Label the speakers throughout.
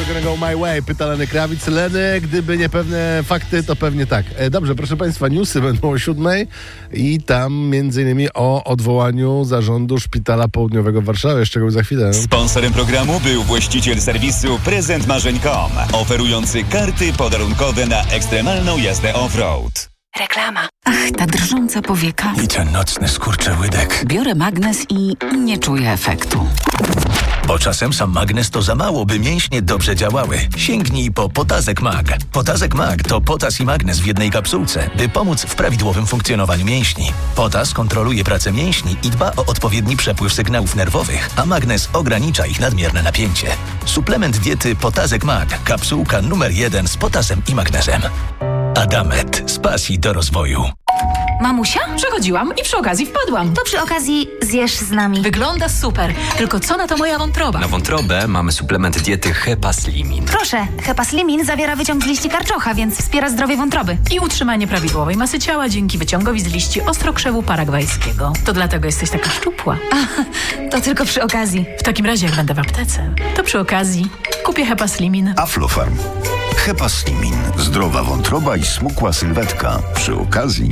Speaker 1: Gonna Go My Way, pyta Lenny Kravitz. Lenny, gdyby nie pewne fakty, to pewnie tak. Dobrze, proszę Państwa, newsy będą o 7:00 i tam m.in. o odwołaniu zarządu Szpitala Południowego w Warszawie. Szczegóły za chwilę.
Speaker 2: Sponsorem programu był właściciel serwisu prezentmarzeń.com, oferujący karty podarunkowe na ekstremalną jazdę off-road.
Speaker 3: Reklama. Ach, ta drżąca powieka.
Speaker 4: I ten nocny skurczyłydek.
Speaker 3: Biorę magnes i nie czuję efektu.
Speaker 4: Bo czasem sam magnes to za mało, by mięśnie dobrze działały. Sięgnij po Potazek Mag. Potazek Mag to potas i magnes w jednej kapsułce, by pomóc w prawidłowym funkcjonowaniu mięśni. Potas kontroluje pracę mięśni i dba o odpowiedni przepływ sygnałów nerwowych, a magnes ogranicza ich nadmierne napięcie. Suplement diety Potazek Mag. Kapsułka numer 1 z potasem i magnesem. Adamet. Z pasji do rozwoju.
Speaker 5: Mamusia? Przechodziłam i przy okazji wpadłam.
Speaker 6: To przy okazji zjesz z nami.
Speaker 5: Wygląda super, tylko co na to moja wątroba?
Speaker 7: Na wątrobę mamy suplement diety Hepaslimin.
Speaker 6: Proszę, Hepaslimin zawiera wyciąg z liści karczocha, więc wspiera zdrowie wątroby.
Speaker 5: I utrzymanie prawidłowej masy ciała dzięki wyciągowi z liści ostrokrzewu paragwajskiego. To dlatego jesteś taka szczupła.
Speaker 6: To tylko przy okazji.
Speaker 5: W takim razie, jak będę w aptece, to przy okazji kupię Hepaslimin.
Speaker 8: Aflofarm. Hepaslimin. Zdrowa wątroba i smukła sylwetka. Przy okazji...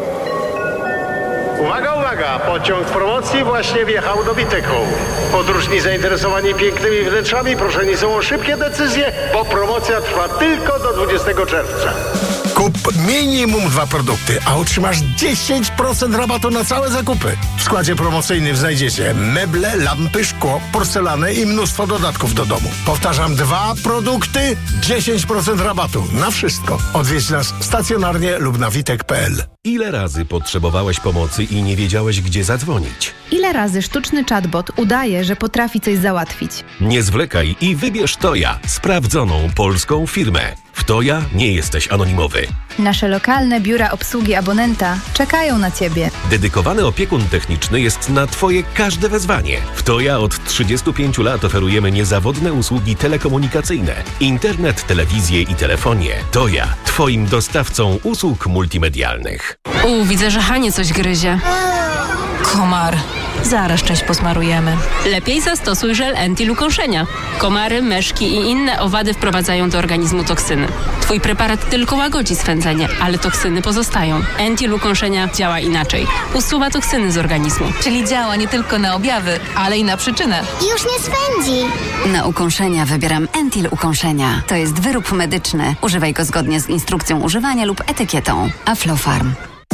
Speaker 9: Uwaga, uwaga! Pociąg promocji właśnie wjechał do Witeku. Podróżni zainteresowani pięknymi wnętrzami proszeni są o szybkie decyzje, bo promocja trwa tylko do 20 czerwca.
Speaker 10: Kup minimum 2 produkty, a otrzymasz 10% rabatu na całe zakupy. W składzie promocyjnym znajdziecie meble, lampy, szkło, porcelanę i mnóstwo dodatków do domu. Powtarzam, 2 produkty, 10% rabatu na wszystko. Odwiedź nas stacjonarnie lub na witek.pl.
Speaker 11: Ile razy potrzebowałeś pomocy i nie wiedziałeś, gdzie zadzwonić?
Speaker 12: Ile razy sztuczny chatbot udaje, że potrafi coś załatwić?
Speaker 11: Nie zwlekaj i wybierz Toja, sprawdzoną polską firmę. W Toja nie jesteś anonimowy.
Speaker 12: Nasze lokalne biura obsługi abonenta czekają na Ciebie.
Speaker 11: Dedykowany opiekun techniczny jest na Twoje każde wezwanie. W Toja od 35 lat oferujemy niezawodne usługi telekomunikacyjne, internet, telewizję i telefonię. Toja, Twoim dostawcą usług multimedialnych.
Speaker 13: Widzę, że Hanie coś gryzie.
Speaker 5: Komar. Zaraz część posmarujemy.
Speaker 13: Lepiej zastosuj żel Entil ukąszenia. Komary, myszki i inne owady wprowadzają do organizmu toksyny. Twój preparat tylko łagodzi swędzenie, ale toksyny pozostają. Entil ukąszenia działa inaczej. Usuwa toksyny z organizmu.
Speaker 5: Czyli działa nie tylko na objawy, ale i na przyczynę.
Speaker 6: Już nie swędzi.
Speaker 3: Na ukąszenia wybieram Entil ukąszenia. To jest wyrób medyczny. Używaj go zgodnie z instrukcją używania lub etykietą. Aflofarm.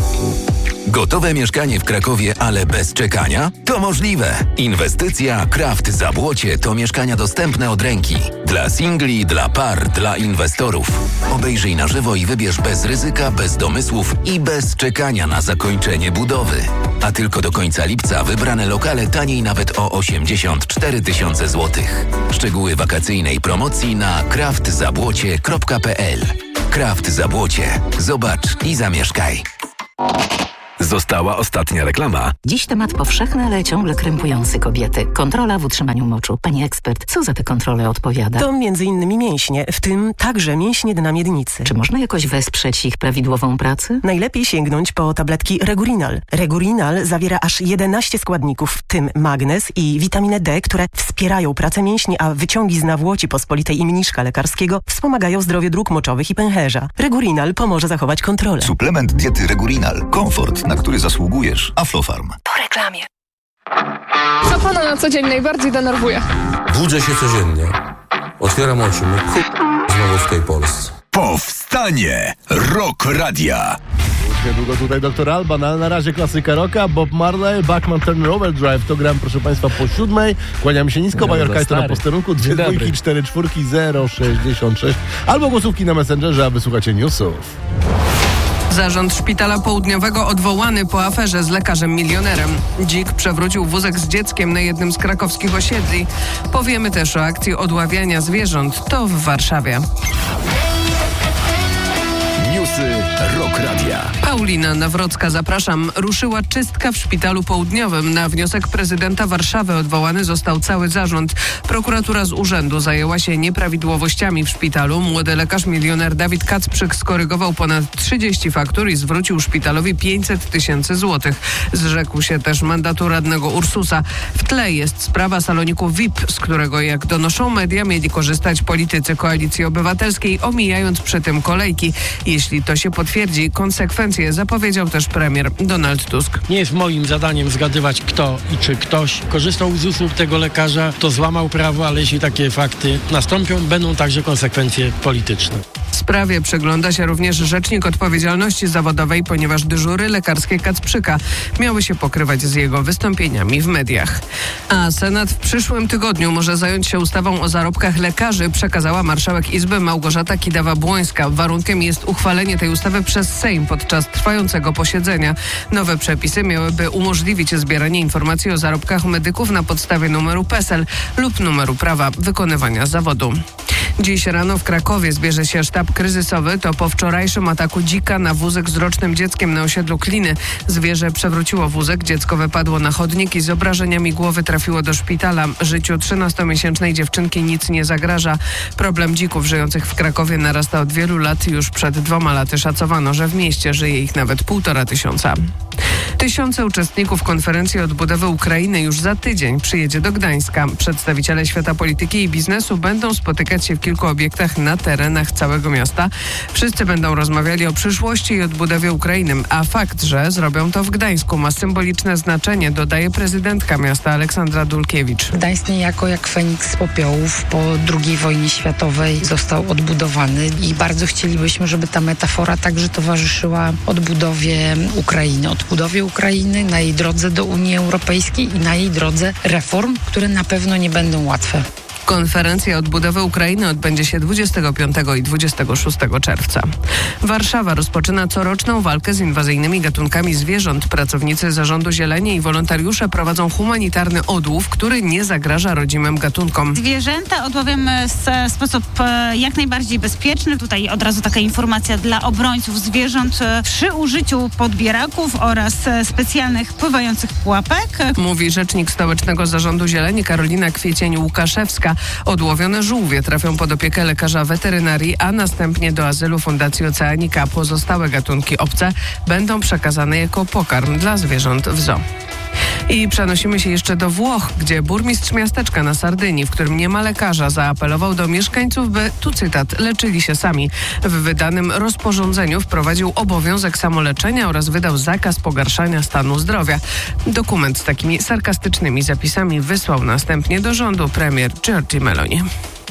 Speaker 14: Gotowe mieszkanie w Krakowie, ale bez czekania? To możliwe. Inwestycja Kraft Zabłocie to mieszkania dostępne od ręki. Dla singli, dla par, dla inwestorów. Obejrzyj na żywo i wybierz bez ryzyka, bez domysłów i bez czekania na zakończenie budowy. A tylko do końca lipca wybrane lokale taniej nawet o 84 000 złotych. Szczegóły wakacyjnej promocji na kraftzabłocie.pl. Kraft Zabłocie. Zobacz i zamieszkaj. Została ostatnia reklama.
Speaker 3: Dziś temat powszechny, ale ciągle krępujący kobiety. Kontrola w utrzymaniu moczu. Pani ekspert, co za te kontrole odpowiada?
Speaker 15: To m.in. mięśnie, w tym także mięśnie dna miednicy.
Speaker 3: Czy można jakoś wesprzeć ich prawidłową pracę?
Speaker 15: Najlepiej sięgnąć po tabletki Regurinal. Regurinal zawiera aż 11 składników, w tym magnez i witaminę D, które wspierają pracę mięśni, a wyciągi z nawłoci pospolitej i mniszka lekarskiego wspomagają zdrowie dróg moczowych i pęcherza. Regurinal pomoże zachować kontrolę.
Speaker 8: Suplement diety Regurinal. Komfort, na który zasługujesz. Aflofarm.
Speaker 5: Po reklamie.
Speaker 16: Co pana na co dzień najbardziej denerwuje?
Speaker 17: Budzę się codziennie. Otwieram oczy. Znowu w tej Polsce.
Speaker 8: Powstanie Rock Radia.
Speaker 1: Niedługo tutaj Dr. Alban, ale na razie klasyka rocka. Bob Marley, Bachman Turner Overdrive. To gram, proszę Państwa, po 7:00. Kłaniam się nisko, Majorka jest na posterunku. 2 dwójki, 4 czwórki, 066. Albo głosówki na Messengerze, a wysłuchacie newsów.
Speaker 18: Zarząd Szpitala Południowego odwołany po aferze z lekarzem milionerem. Dzik przewrócił wózek z dzieckiem na jednym z krakowskich osiedli. Powiemy też o akcji odławiania zwierząt. To w Warszawie.
Speaker 8: Newsy Rock Radia.
Speaker 18: Paulina Nawrocka, zapraszam. Ruszyła czystka w Szpitalu Południowym. Na wniosek prezydenta Warszawy odwołany został cały zarząd. Prokuratura z urzędu zajęła się nieprawidłowościami w szpitalu. Młody lekarz milioner Dawid Kacprzyk skorygował ponad 30 faktur i zwrócił szpitalowi 500 000 złotych. Zrzekł się też mandatu radnego Ursusa. W tle jest sprawa saloniku VIP, z którego, jak donoszą media, mieli korzystać politycy Koalicji Obywatelskiej, omijając przy tym kolejki. Jeśli to się potwierdzi, konsekwencje zapowiedział też premier Donald Tusk.
Speaker 19: Nie jest moim zadaniem zgadywać, kto i czy ktoś korzystał z usług tego lekarza, to złamał prawo, ale jeśli takie fakty nastąpią, będą także konsekwencje polityczne.
Speaker 18: Sprawie przygląda się również rzecznik odpowiedzialności zawodowej, ponieważ dyżury lekarskie Kacprzyka miały się pokrywać z jego wystąpieniami w mediach. A Senat w przyszłym tygodniu może zająć się ustawą o zarobkach lekarzy, przekazała marszałek Izby Małgorzata Kidawa-Błońska. Warunkiem jest uchwalenie tej ustawy przez Sejm podczas trwającego posiedzenia. Nowe przepisy miałyby umożliwić zbieranie informacji o zarobkach medyków na podstawie numeru PESEL lub numeru prawa wykonywania zawodu. Dziś rano w Krakowie zbierze się sztab kryzysowy. To po wczorajszym ataku dzika na wózek z rocznym dzieckiem na osiedlu Kliny. Zwierzę przewróciło wózek, dziecko wypadło na chodnik i z obrażeniami głowy trafiło do szpitala. Życiu 13-miesięcznej dziewczynki nic nie zagraża. Problem dzików żyjących w Krakowie narasta od wielu lat. Już przed 2 laty szacowano, że w mieście żyje ich nawet 1500. Tysiące uczestników konferencji odbudowy Ukrainy już za tydzień przyjedzie do Gdańska. Przedstawiciele świata polityki i biznesu będą spotykać się w kilku obiektach na terenach całego miasta. Wszyscy będą rozmawiali o przyszłości i odbudowie Ukrainy, a fakt, że zrobią to w Gdańsku, ma symboliczne znaczenie, dodaje prezydentka miasta Aleksandra Dulkiewicz.
Speaker 20: Gdańsk niejako jak Feniks z popiołów po II wojnie światowej został odbudowany i bardzo chcielibyśmy, żeby ta metafora także towarzyszyła odbudowie Ukrainy na jej drodze do Unii Europejskiej i na jej drodze reform, które na pewno nie będą łatwe.
Speaker 18: Konferencja odbudowy Ukrainy odbędzie się 25 i 26 czerwca. Warszawa rozpoczyna coroczną walkę z inwazyjnymi gatunkami zwierząt. Pracownicy Zarządu Zieleni i wolontariusze prowadzą humanitarny odłów, który nie zagraża rodzimym gatunkom.
Speaker 21: Zwierzęta odławiamy w sposób jak najbardziej bezpieczny. Tutaj od razu taka informacja dla obrońców zwierząt przy użyciu podbieraków oraz specjalnych pływających pułapek.
Speaker 18: Mówi rzecznik Stołecznego Zarządu Zieleni Karolina Kwiecień-Łukaszewska. Odłowione żółwie trafią pod opiekę lekarza weterynarii, a następnie do azylu Fundacji Oceanika. Pozostałe gatunki obce będą przekazane jako pokarm dla zwierząt w zoo. I przenosimy się jeszcze do Włoch, gdzie burmistrz miasteczka na Sardynii, w którym nie ma lekarza, zaapelował do mieszkańców, by, tu cytat, leczyli się sami. W wydanym rozporządzeniu wprowadził obowiązek samoleczenia oraz wydał zakaz pogarszania stanu zdrowia. Dokument z takimi sarkastycznymi zapisami wysłał następnie do rządu premier Giorgia Meloni.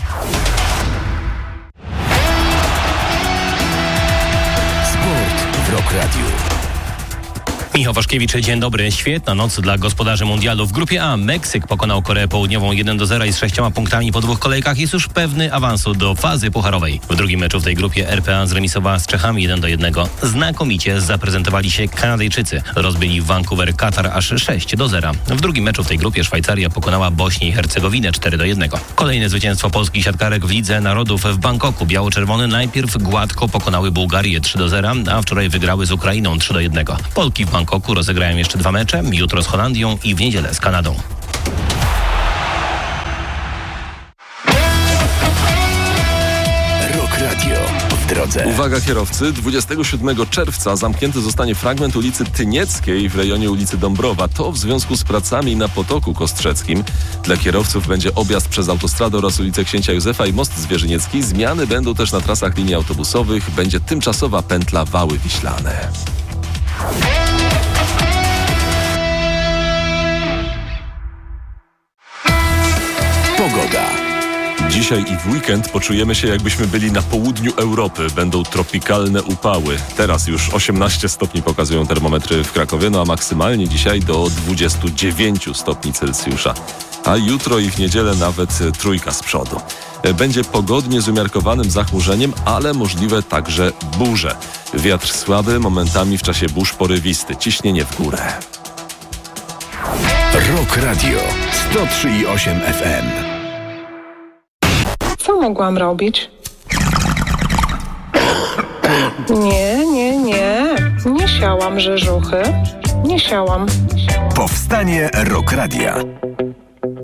Speaker 14: Sport w Rock Radio.
Speaker 22: Michał Waszkiewicz, dzień dobry. Świetna noc dla gospodarzy mundialu. W grupie A Meksyk pokonał Koreę Południową 1-0 i z 6 punktami po 2 kolejkach jest już pewny awansu do fazy pucharowej. W drugim meczu w tej grupie RPA zremisowała z Czechami 1-1. Znakomicie zaprezentowali się Kanadyjczycy. Rozbili w Vancouver Katar aż 6-0. W drugim meczu w tej grupie Szwajcaria pokonała Bośnię i Hercegowinę 4-1. Kolejne zwycięstwo polskich siatkarek w Lidze Narodów w Bangkoku. Biało-czerwone najpierw gładko pokonały Bułgarię 3-0, a wczoraj wygrały z Ukrainą 3-1. Polki w Bangkoku rozegrają jeszcze 2 mecze, jutro z Holandią i w niedzielę z Kanadą.
Speaker 14: Rock Radio w drodze.
Speaker 23: Uwaga kierowcy, 27 czerwca zamknięty zostanie fragment ulicy Tynieckiej w rejonie ulicy Dąbrowa. To w związku z pracami na Potoku Kostrzeckim. Dla kierowców będzie objazd przez autostradę oraz ulicę Księcia Józefa i Most Zwierzyniecki. Zmiany będą też na trasach linii autobusowych. Będzie tymczasowa pętla Wały Wiślane.
Speaker 14: Pogoda.
Speaker 23: Dzisiaj i w weekend poczujemy się, jakbyśmy byli na południu Europy. Będą tropikalne upały. Teraz już 18 stopni pokazują termometry w Krakowie, no a maksymalnie dzisiaj do 29 stopni Celsjusza. A jutro i w niedzielę nawet 3 z przodu. Będzie pogodnie z umiarkowanym zachmurzeniem, ale możliwe także burze. Wiatr słaby, momentami w czasie burz porywisty. Ciśnienie w górę.
Speaker 14: Rock Radio 103,8 FM.
Speaker 16: Co mogłam robić? Nie
Speaker 2: Nie siałam rzeżuchy. Nie siałam.
Speaker 8: Powstanie Rock Radia.